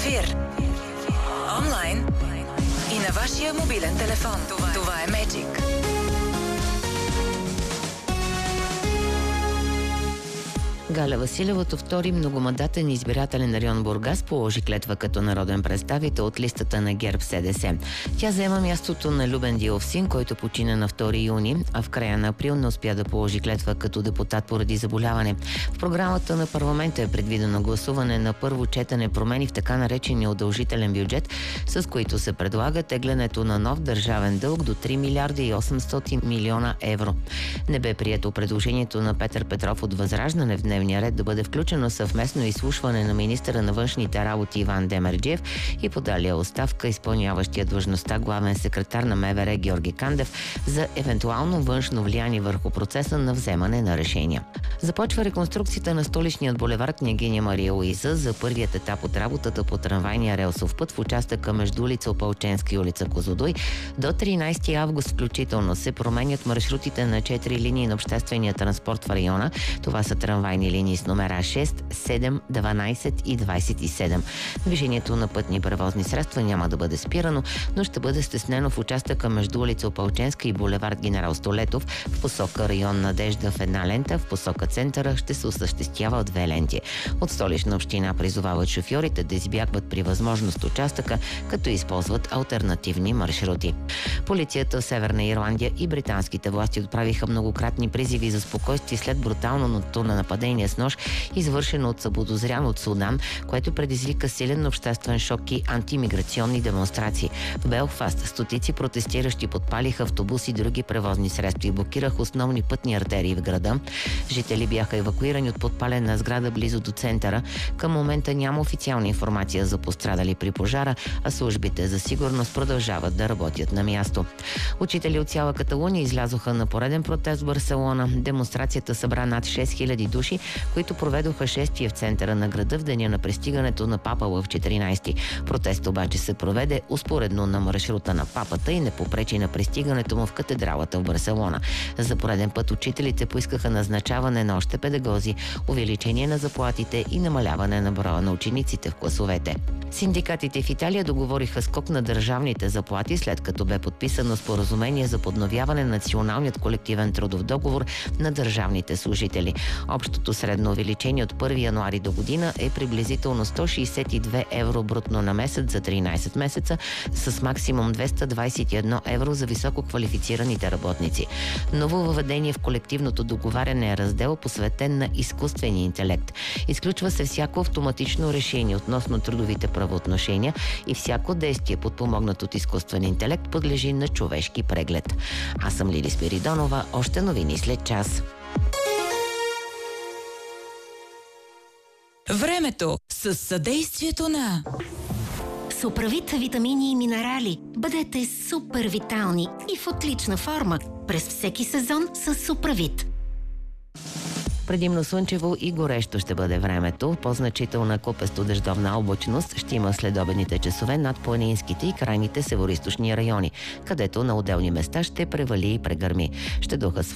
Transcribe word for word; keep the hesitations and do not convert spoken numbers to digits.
ефир. Онлайн и на вашия мобилен телефон. Това, Това е Magic. Галя Василевата втори многомандатен избирателен район Бургас положи клетва като народен представител от листата на ГЕРБ СДС. Тя заема мястото на Любен Диловсин, който почина на втори юни, а в края на април не успя да положи клетва като депутат поради заболяване. В програмата на парламента е предвидено гласуване на първо четене промени в така наречения удължителен бюджет, с които се предлага теглянето на нов държавен дълг до три милиарда и осемстотин милиона евро. Не бе прието предложението на Петър Петров от Възраждане в дневния ред да бъде включено съвместно изслушване на министъра на външните работи Иван Демерджиев и подалия оставка изпълняващия длъжността главен секретар на МВР Георги Кандев за евентуално външно влияние върху процеса на вземане на решения. Започва реконструкцията на столичният булевард Княгиня Мария Луиза за първият етап от работата по трамвайния релсов път в участъка между улица Опалченска и улица Козлодуй. До тринайсети август включително се променят маршрутите на четири линии на обществения транспорт в района. Това са трамвайни линии с номера шест, седем, дванайсет и двайсет и седем. Движението на пътни превозни средства няма да бъде спирано, но ще бъде стеснено в участъка между улица Опалченска и булевард Генерал Столетов в посока район Надежда в една лента, в посока центъра ще се осъществява от две ленти. От Столична община призовават шофьорите да избягват при възможност участъка, като използват алтернативни маршрути. Полицията в Северна Ирландия и британските власти отправиха многократни призиви за спокойствие след бруталното нападение с нож, извършено от заподозрян от Судан, което предизвика силен обществен шок и антимиграционни демонстрации. В Белфаст стотици протестиращи подпалиха автобуси и други превозни средства и блокираха основни пътни артерии в града. Жители бяха евакуирани от подпалена сграда близо до центъра. Към момента няма официална информация за пострадали при пожара, а службите за сигурност продължават да работят на място. Учители от цяла Каталуния излязоха на пореден протест в Барселона. Демонстрацията събра над шест хиляди души, които проведоха шествие в центъра на града в деня на пристигането на папа Лъв четиринайсети. Протест обаче се проведе успоредно на маршрута на папата и не попречи на пристигането му в катедралата в Барселона. За пореден път учителите поискаха назначаване на още педагози, увеличение на заплатите и намаляване на броя на учениците в класовете. Синдикатите в Италия договориха скок на държавните заплати, след като бе подписано споразумение за подновяване на националният колективен трудов договор на държавните служители. Общото средно увеличение от първи януари до година е приблизително сто шейсет и две евро брутно на месец за тринайсет месеца, с максимум двеста двайсет и едно евро за високо квалифицираните работници. Ново въведение в колективното договаряне е раздел, посветен на изкуствения интелект. Изключва се всяко автоматично решение относно трудовите правоотношения и всяко действие, подпомогнат от изкуствен интелект, подлежи на човешки преглед. Аз съм Лили Спиридонова. Още новини след час. Времето с съдействието на Суправит витамини и минерали. Бъдете супер витални и в отлична форма през всеки сезон с Суправит. Предимно слънчево и горещо ще бъде времето. По-значителна купесто-дъждовна облачност ще има следобедните часове над планинските и крайните североизточни райони, където на отделни места ще превали и прегърми. Ще духа